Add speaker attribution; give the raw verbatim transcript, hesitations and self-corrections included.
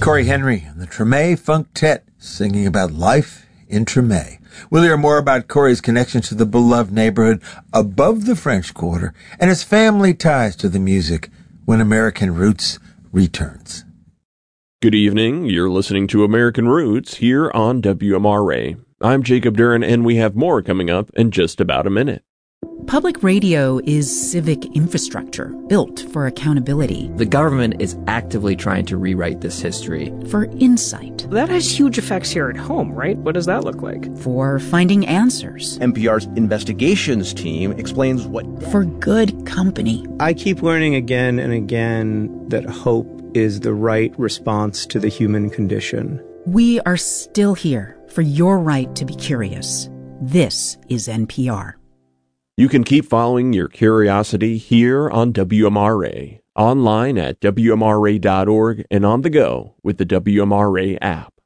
Speaker 1: Corey Henry and the Treme Funktet singing about life in Treme. We'll hear more about Corey's connection to the beloved neighborhood above the French Quarter and his family ties to the music when American Roots returns.
Speaker 2: Good evening. You're listening to American Roots here on W M R A. I'm Jacob Duran, and we have more coming up in just about a minute.
Speaker 3: Public radio is civic infrastructure built for accountability.
Speaker 4: The government is actively trying to rewrite this history.
Speaker 3: For insight.
Speaker 5: That has huge effects here at home, right? What does that look like?
Speaker 3: For finding answers.
Speaker 6: N P R's investigations team explains what...
Speaker 3: For good company.
Speaker 7: I keep learning again and again that hope is the right response to the human condition.
Speaker 3: We are still here for your right to be curious. This is N P R.
Speaker 2: You can keep following your curiosity here on W M R A, online at W M R A dot org, and on the go with the W M R A app.